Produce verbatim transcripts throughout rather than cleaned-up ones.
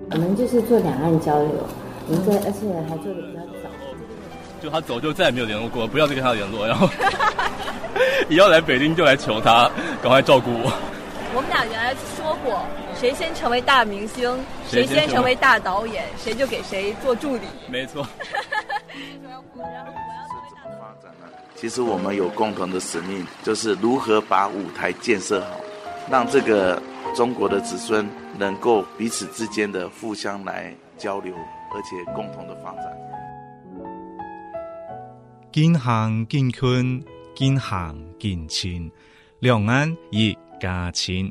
我们就是做两岸交流，我们在而且还做的比较早。 就他走就再也没有联络过，不要再跟他联络，然后以后来北京就来求他赶快照顾我。 我们俩原来说过，谁先成为大明星，谁先成为大导演，谁就给谁做助理。 没错。 其实我们有共同的使命，就是如何把舞台建设好，让这个中国的子孙能够彼此之间的互相来交流，而且共同的发展。 近乡近近，近乡近亲，两岸一家亲。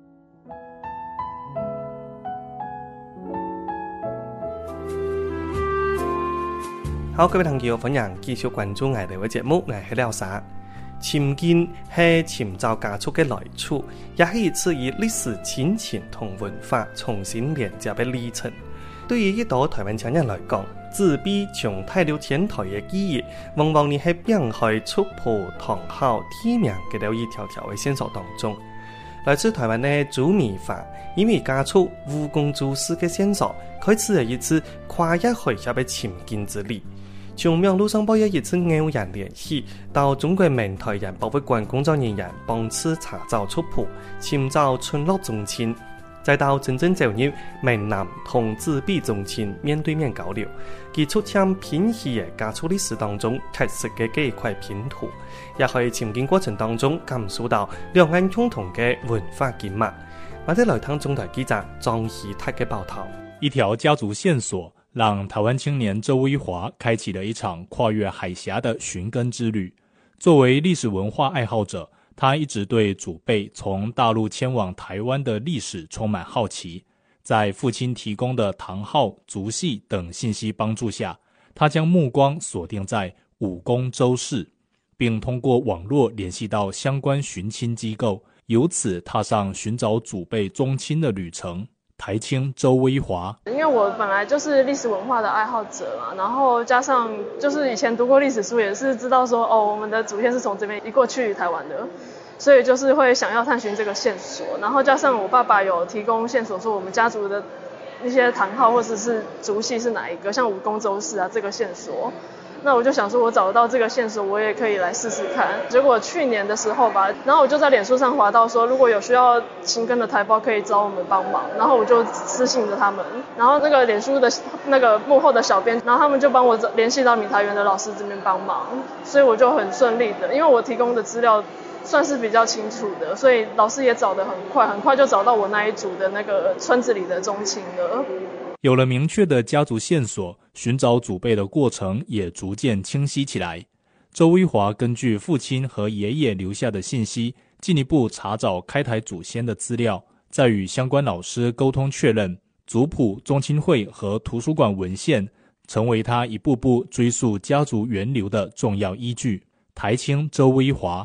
好，各位朋友，歡迎繼續關注我哋嘅節目，我係廖沙。尋根係尋找家畜嘅來處，也係一次以歷史親情同文化重新連接嘅歷程。對於一道台灣青年來講，自閉從太留天台嘅記憶，往往你喺邊海出葡堂口地名嘅了一條條嘅線索當中。來自台灣嘅朱米法，因為家畜蜈蚣蛛絲嘅線索，開始了一次跨越海峽嘅尋根之旅。從網絡上報一次偶然聯繫，到中國明台人博物館工作人員幫此查找出譜，尋找村落宗親，再到真正走入閩南同自閉宗親面對面交流，佢出現拼起嘅家畜歷史當中缺失嘅幾塊拼圖，也喺尋根過程當中感受到兩岸共同嘅文化緊密。我哋來聽中台記者莊希泰嘅報道。 一條家族線索讓台灣青年周威華開啟了一場跨越海峽的尋根之旅。作為歷史文化愛好者，他一直對祖輩從大陸遷往台灣的歷史充滿好奇。在父親提供的堂號、族系等信息幫助下，他將目光鎖定在武功周氏，並通過網絡聯繫到相關尋親機構，由此踏上尋找祖輩宗親的旅程。台青周威華， 因為我本來就是歷史文化的愛好者嘛，然後加上就是以前讀過歷史書，也是知道說哦，我們的祖先是從這邊移過去台灣的，所以就是會想要探尋這個線索。然後加上我爸爸有提供線索，說我們家族的一些堂號或者是族系是哪一個，像武功周氏啊這個線索。那我就想說我找到這個線索，我也可以來試試看。結果去年的時候吧，然後我就在臉書上滑到說，如果有需要尋根的台胞可以找我們幫忙，然後我就私信着他們，然後那個臉書的那個幕後的小編，然後他們就幫我聯繫到閩台園的老師這邊幫忙，所以我就很順利的，因為我提供的資料算是比較清楚的，所以老師也找得很快，很快就找到我那一組的那個村子裡的宗親了。 有了明確的家族線索，尋找祖輩的過程也逐漸清晰起來。周威華根據父親和爺爺留下的信息，進一步查找開台祖先的資料，再與相關老師溝通確認，族譜、宗親會和圖書館文獻成為他一步步追溯家族源流的重要依據。台青周威華。